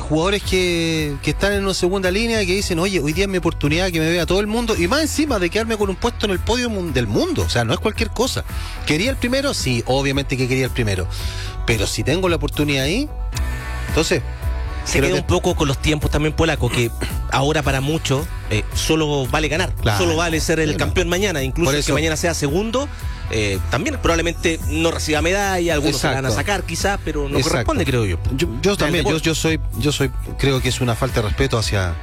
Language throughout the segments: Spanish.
jugadores que están en una segunda línea y que dicen, oye, hoy día es mi oportunidad, que me vea todo el mundo, y más encima de quedarme con un puesto en el podio del mundo. O sea, no es cualquier cosa. ¿Quería el primero? Sí, obviamente que quería el primero. Pero si tengo la oportunidad ahí, entonces... Se queda un poco con los tiempos también, Polaco, que ahora para muchos solo vale ganar, claro, solo vale ser el campeón mañana, incluso que mañana sea segundo, también probablemente no reciba medalla, algunos se la van a sacar quizás, pero no corresponde, creo yo. Yo también, yo soy, creo que es una falta de respeto hacia...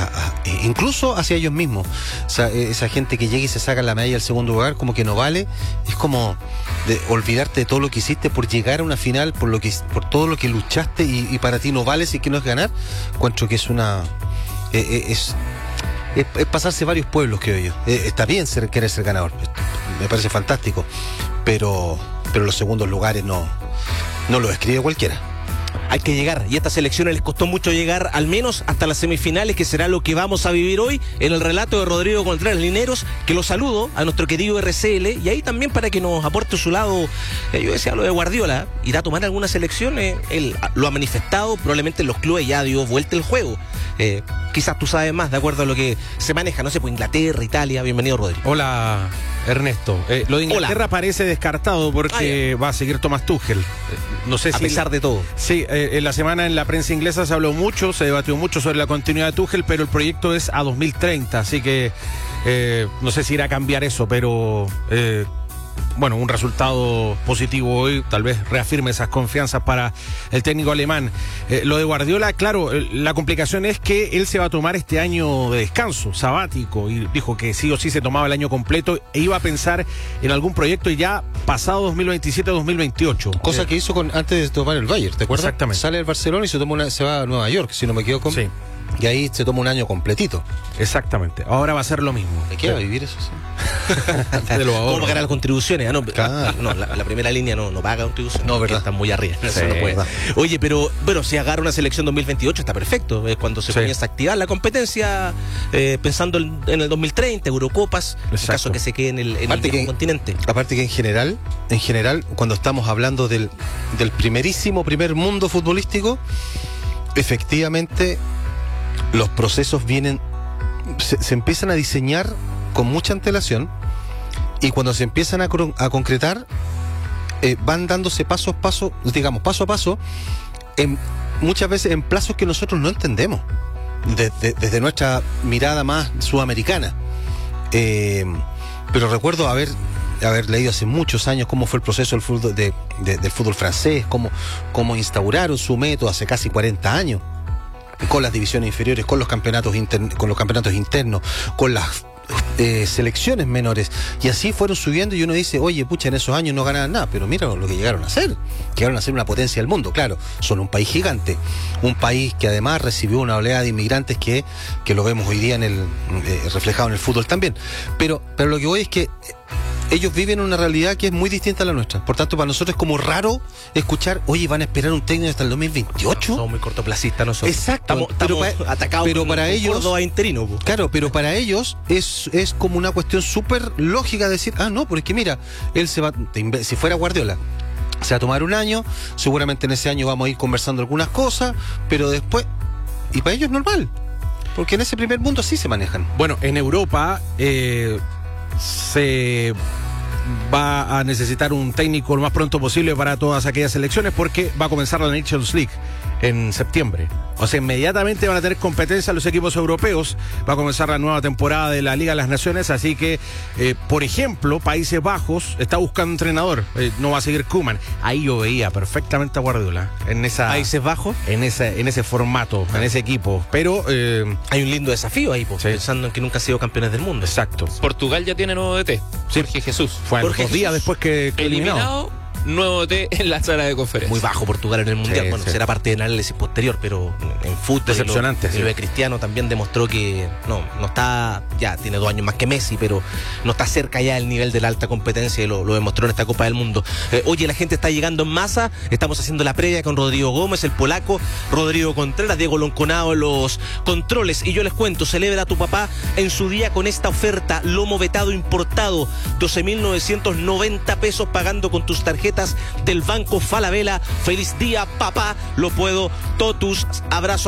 incluso hacia ellos mismos. O sea, esa gente que llega y se saca la medalla del segundo lugar como que no vale, es como de olvidarte de todo lo que hiciste por llegar a una final, por todo lo que luchaste, y para ti no vale si que no es ganar. Encuentro que es una es pasarse varios pueblos, creo yo. Está bien querer ser ganador, me parece fantástico, pero los segundos lugares no lo escribe cualquiera. Hay que llegar, y a estas selecciones les costó mucho llegar al menos hasta las semifinales, que será lo que vamos a vivir hoy en el relato de Rodrigo Contreras Lineros, que lo saludo a nuestro querido RCL, y ahí también para que nos aporte su lado. Yo decía lo de Guardiola, irá a tomar algunas selecciones, él lo ha manifestado, probablemente en los clubes ya dio vuelta el juego. Quizás tú sabes más, de acuerdo a lo que se maneja, no sé, pues Inglaterra, Italia. Bienvenido, Rodrigo. Hola, Ernesto. Lo de Inglaterra parece descartado porque va a seguir Thomas Tuchel. No sé si... A pesar de todo. Sí, en la semana en la prensa inglesa se habló mucho, se debatió mucho sobre la continuidad de Tuchel, pero el proyecto es a 2030, así que no sé si irá a cambiar eso, pero... bueno, un resultado positivo hoy tal vez reafirme esas confianzas para el técnico alemán. Lo de Guardiola, claro, la complicación es que él se va a tomar este año de descanso sabático, y dijo que sí o sí se tomaba el año completo e iba a pensar en algún proyecto ya pasado 2027-2028. Cosa que hizo antes de tomar el Bayern, ¿te acuerdas? Exactamente. Sale del Barcelona y se va a Nueva York, si no me equivoco. Sí. Y ahí se toma un año completito. Exactamente. Ahora va a ser lo mismo. ¿De qué va a vivir eso? Sí. ¿Cómo pagar las contribuciones? No, claro. No, la primera línea no paga contribuciones. No, ¿verdad? Están muy arriba. Sí, eso no puede. Oye, pero bueno, si agarra una selección 2028 está perfecto. Es cuando se comienza a activar la competencia, pensando en el 2030, Eurocopas, en caso que se quede en el continente. Aparte que en general, cuando estamos hablando del primer mundo futbolístico, efectivamente los procesos se empiezan a diseñar con mucha antelación, y cuando se empiezan a concretar, van dándose paso a paso, muchas veces en plazos que nosotros no entendemos desde nuestra mirada más sudamericana. Pero recuerdo haber leído hace muchos años cómo fue el proceso del fútbol francés, cómo instauraron su método hace casi 40 años, con las divisiones inferiores, con los campeonatos internos, con las selecciones menores, y así fueron subiendo, y uno dice, oye, pucha, en esos años no ganaban nada, pero mira lo que llegaron a ser una potencia del mundo. Claro, son un país gigante, un país que además recibió una oleada de inmigrantes que lo vemos hoy día reflejado en el fútbol también, pero lo que voy es que ellos viven una realidad que es muy distinta a la nuestra. Por tanto, para nosotros es como raro escuchar, oye, van a esperar un técnico hasta el 2028. Somos muy cortoplacistas nosotros. Exacto. Estamos atacados, pero para ellos, Córdoba interino. Claro, pero para ellos es como una cuestión súper lógica decir, no, porque mira, él se va, si fuera Guardiola, se va a tomar un año, seguramente en ese año vamos a ir conversando algunas cosas, pero después, y para ellos es normal, porque en ese primer mundo sí se manejan. Bueno, en Europa se va a necesitar un técnico lo más pronto posible para todas aquellas elecciones, porque va a comenzar la Nations League en septiembre. O sea, inmediatamente van a tener competencia los equipos europeos. Va a comenzar la nueva temporada de la Liga de las Naciones, así que, por ejemplo, Países Bajos está buscando entrenador. No va a seguir Koeman. Ahí yo veía perfectamente a Guardiola en esa Países Bajos, en ese formato, en ese equipo. Pero hay un lindo desafío ahí, pensando en que nunca han sido campeones del mundo. Exacto. Portugal ya tiene nuevo DT, Jorge Jesús. Fue dos días después que eliminado. Nuevo DT en la sala de conferencia. Muy bajo Portugal en el Mundial. Sí, bueno, sí. será parte del análisis posterior, pero en fútbol decepcionante. Lo de Cristiano también demostró que no está, ya tiene 2 años más que Messi, pero no está cerca ya del nivel de la alta competencia, y lo demostró en esta Copa del Mundo. Oye, la gente está llegando en masa. Estamos haciendo la previa con Rodrigo Gómez, el polaco, Rodrigo Contreras, Diego Lonconado en los controles. Y yo les cuento, celebra a tu papá en su día con esta oferta: lomo vetado importado, 12.990 pesos pagando con tus tarjetas del Banco Falabella. Feliz día, papá. Lo puedo. Totus. Abrazo.